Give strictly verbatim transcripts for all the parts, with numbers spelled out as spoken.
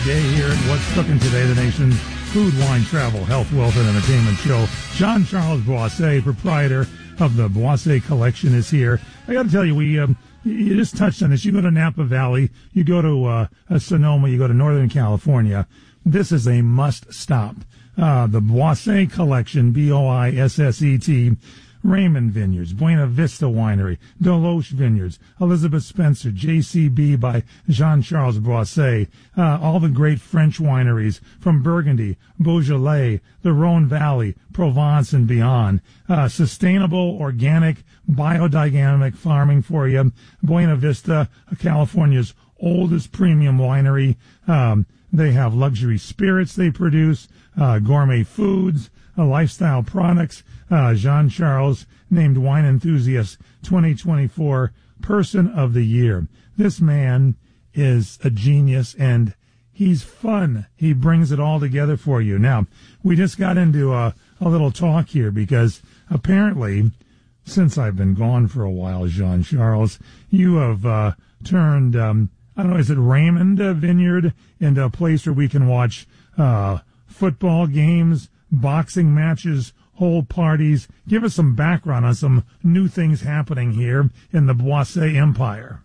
day here at What's Cooking Today, the nation's food, wine, travel, health, wealth, and entertainment show. Jean-Charles Boisset, proprietor of the Boisset Collection, is here. I got to tell you, we um, you just touched on this. You go to Napa Valley, you go to uh, Sonoma, you go to Northern California. This is a must-stop. Uh, the Boisset Collection, B O I S S E T, Raymond Vineyards, Buena Vista Winery, Deloche Vineyards, Elizabeth Spencer, J C B by Jean-Charles Boisset, uh, all the great French wineries from Burgundy, Beaujolais, the Rhone Valley, Provence, and beyond. Uh, sustainable, organic, biodynamic farming for you. Buena Vista, California's oldest premium winery. Um, they have luxury spirits they produce, uh, gourmet foods, uh, lifestyle products. Uh, Jean-Charles named Wine Enthusiast twenty twenty-four Person of the Year. This man is a genius, and he's fun. He brings it all together for you. Now, we just got into a, a little talk here because apparently, since I've been gone for a while, Jean-Charles, you have uh, turned, um, I don't know, is it Raymond uh, Vineyard into a place where we can watch uh, football games, boxing matches, whole parties. Give us some background on some new things happening here in the Boisset Empire.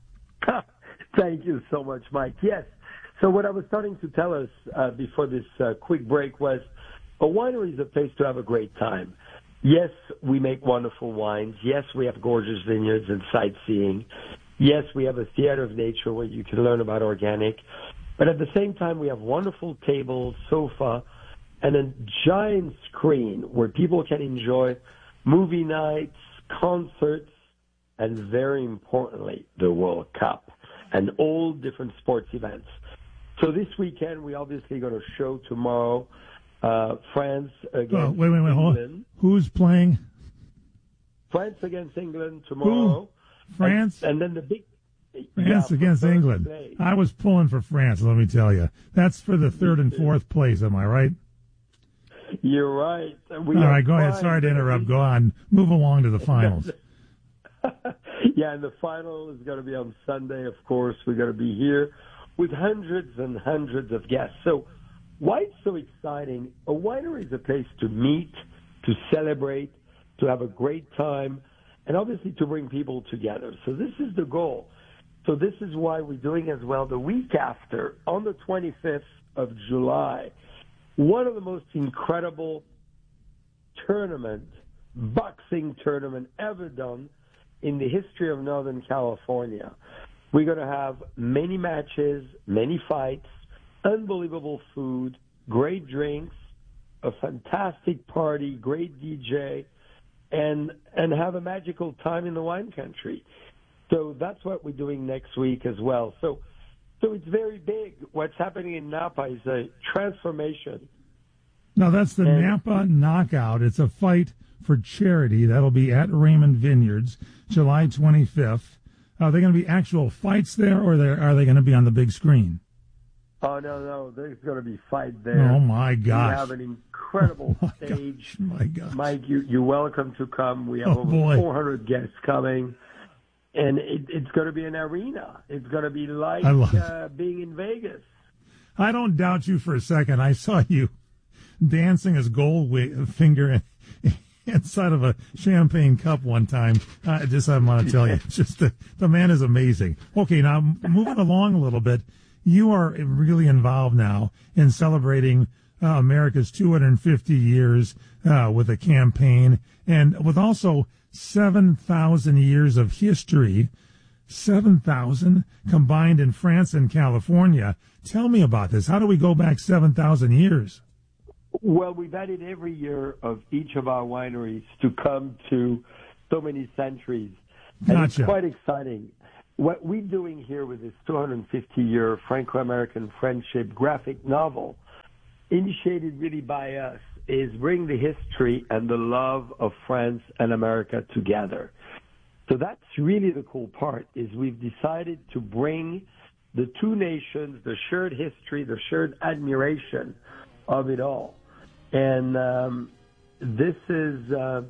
Thank you so much, Mike. Yes. So what I was starting to tell us uh, before this uh, quick break was a winery is a place to have a great time. Yes, we make wonderful wines. Yes, we have gorgeous vineyards and sightseeing. Yes, we have a theater of nature where you can learn about organic. But at the same time, we have wonderful tables, sofa, and a giant screen where people can enjoy movie nights, concerts, and very importantly, the World Cup and all different sports events. So this weekend, we're obviously going to show tomorrow uh, France against oh, wait, wait, wait, hold England. on. Who's playing? France against England tomorrow. Who? France? And, and then the big... France yeah, against England. Place. I was pulling for France, let me tell you. That's for the third and fourth place, am I right? You're right. We All right, go ahead. Sorry to interrupt. Go on. Move along to the finals. Yeah, and the final is going to be on Sunday, of course. We're going to be here with hundreds and hundreds of guests. So why it's so exciting? A winery is a place to meet, to celebrate, to have a great time, and obviously to bring people together. So this is the goal. So this is why we're doing as well the week after, on the twenty-fifth of July, one of the most incredible tournament, boxing tournament ever done in the history of Northern California. We're going to have many matches, many fights, unbelievable food, great drinks, a fantastic party, great D J, and and have a magical time in the wine country. So that's what we're doing next week as well. So So it's very big. What's happening in Napa is a transformation. Now, that's the and, Napa Knockout. It's a fight for charity. That'll be at Raymond Vineyards, July twenty-fifth. Are there going to be actual fights there, or are they going to be on the big screen? Oh, no, no. There's going to be fight there. Oh, my gosh. We have an incredible oh my stage. Gosh, my gosh. Mike, you, you're welcome to come. We have oh, over boy. four hundred guests coming. And it, it's going to be an arena. It's going to be like uh, being in Vegas. I don't doubt you for a second. I saw you dancing as Goldfinger inside of a champagne cup one time. I just I want to tell you, it's just the, the man is amazing. Okay, now moving along a little bit, you are really involved now in celebrating uh, America's two hundred fifty years uh, with a campaign, and with also seven thousand years of history, seven thousand combined in France and California. Tell me about this. How do we go back seven thousand years? Well, we've added every year of each of our wineries to come to so many centuries. And Gotcha. It's quite exciting. What we're doing here with this two hundred fifty year Franco-American friendship graphic novel, initiated really by us, is bring the history and the love of France and America together. So that's really the cool part, is we've decided to bring the two nations, the shared history, the shared admiration of it all. And um, this is uh,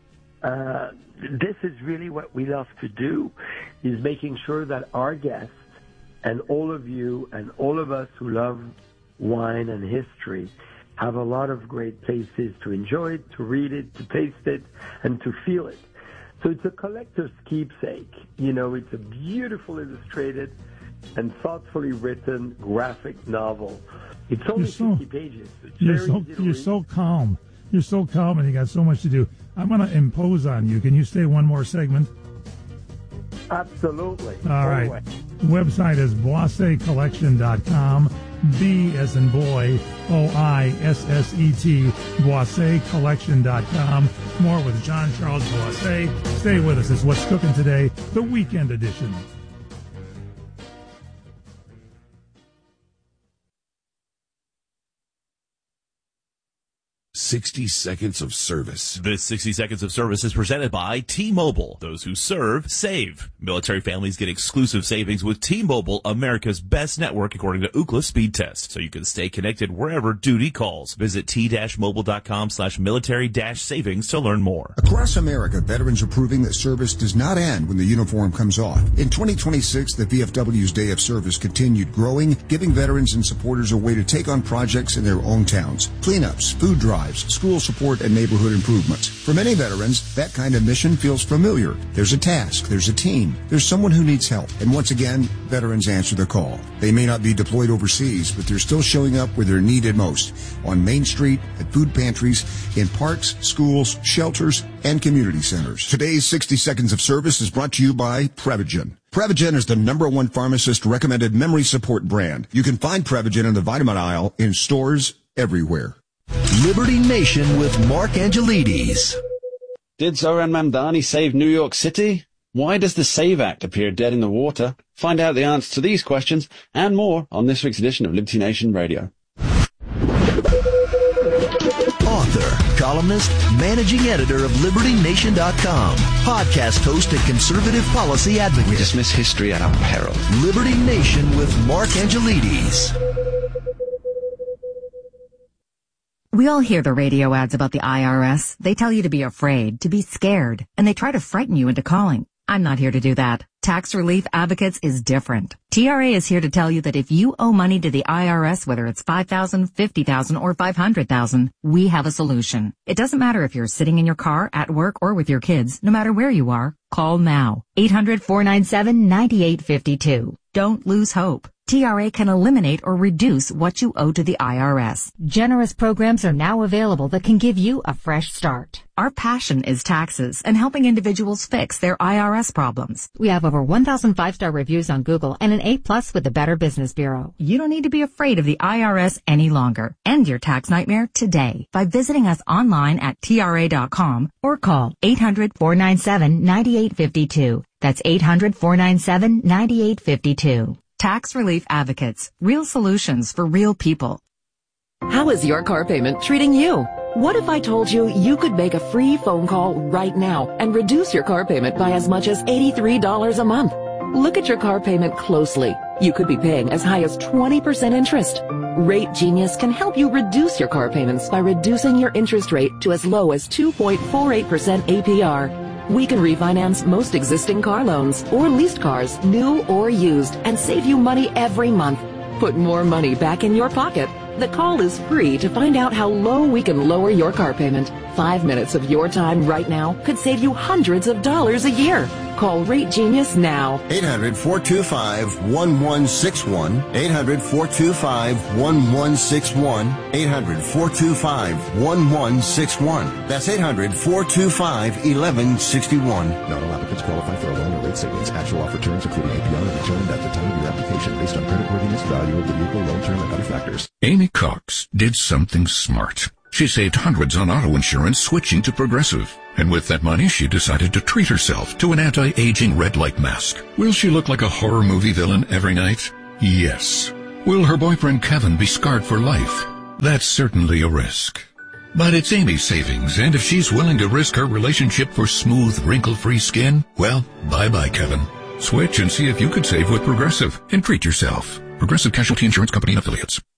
uh, this is really what we love to do, is making sure that our guests And all of you and all of us who love wine and history have a lot of great places to enjoy it, to read it, to taste it, and to feel it. So it's a collector's keepsake. You know, it's a beautiful illustrated and thoughtfully written graphic novel. It's only so, fifty pages. It's you're very so, easy to you're read. so calm. You're so calm, and you got so much to do. I'm going to impose on you. Can you stay one more segment? Absolutely. All right. Anyway. The website is boisset collection dot com. B as in boy, O I S S E T, boisset collection dot com. More with Jean-Charles Boisset. Stay with us. It's What's Cooking Today, the weekend edition. sixty seconds of service. This sixty seconds of service is presented by T-Mobile. Those who serve, save. Military families get exclusive savings with T-Mobile, America's best network according to Ookla Speed Test, so you can stay connected wherever duty calls. Visit t-mobile.com slash military dash savings to learn more. Across America, veterans are proving that service does not end when the uniform comes off. In twenty twenty-six, the V F W's Day of Service continued growing, giving veterans and supporters a way to take on projects in their own towns. Cleanups, food drives, school support, and neighborhood improvements. For many veterans, that kind of mission feels familiar. There's a task, there's a team, there's someone who needs help. And once again, veterans answer the call. They may not be deployed overseas, but they're still showing up where they're needed most. On Main Street, at food pantries, in parks, schools, shelters, and community centers. Today's sixty seconds of service is brought to you by Prevagen. Prevagen is the number one pharmacist-recommended memory support brand. You can find Prevagen in the vitamin aisle in stores everywhere. Liberty Nation with Mark Angelides. Did Zoran Mamdani save New York City? Why does the SAVE Act appear dead in the water? Find out the answer to these questions and more on this week's edition of Liberty Nation Radio. Author, columnist, managing editor of Liberty Nation dot com, podcast host and conservative policy advocate. We dismiss history at our peril. Liberty Nation with Mark Angelides. We all hear the radio ads about the I R S. They tell you to be afraid, to be scared, and they try to frighten you into calling. I'm not here to do that. Tax Relief Advocates is different. T R A is here to tell you that if you owe money to the I R S, whether it's five thousand dollars, fifty thousand dollars, or five hundred thousand dollars, we have a solution. It doesn't matter if you're sitting in your car, at work, or with your kids. No matter where you are, call now. eight hundred, four nine seven, nine eight five two. Don't lose hope. T R A can eliminate or reduce what you owe to the I R S. Generous programs are now available that can give you a fresh start. Our passion is taxes and helping individuals fix their I R S problems. We have over one thousand five-star reviews on Google and an A plus with the Better Business Bureau. You don't need to be afraid of the I R S any longer. End your tax nightmare today by visiting us online at T R A dot com or call eight hundred, four nine seven, nine eight five two. That's eight hundred, four nine seven, nine eight five two. Tax Relief Advocates. Real solutions for real people. How is your car payment treating you? What if I told you you could make a free phone call right now and reduce your car payment by as much as eighty-three dollars a month? Look at your car payment closely. You could be paying as high as twenty percent interest. Rate Genius can help you reduce your car payments by reducing your interest rate to as low as two point four eight percent A P R. We can refinance most existing car loans or leased cars, new or used, and save you money every month. Put more money back in your pocket. The call is free to find out how low we can lower your car payment. Five minutes of your time right now could save you hundreds of dollars a year. Call Rate Genius now. eight hundred, four two five, one one six one. eight hundred, four two five, one one six one. eight hundred, four two five, one one six one. That's eight hundred, four two five, one one six one. Not all applicants qualify for a loan or rate savings. Actual offer terms, including A P R, are determined at the time of your application based on creditworthiness, value of the vehicle, loan term, and other factors. Amy Cox did something smart. She saved hundreds on auto insurance switching to Progressive. And with that money, she decided to treat herself to an anti-aging red light mask. Will she look like a horror movie villain every night? Yes. Will her boyfriend Kevin be scarred for life? That's certainly a risk. But it's Amy's savings, and if she's willing to risk her relationship for smooth, wrinkle-free skin, well, bye-bye, Kevin. Switch and see if you could save with Progressive and treat yourself. Progressive Casualty Insurance Company and Affiliates.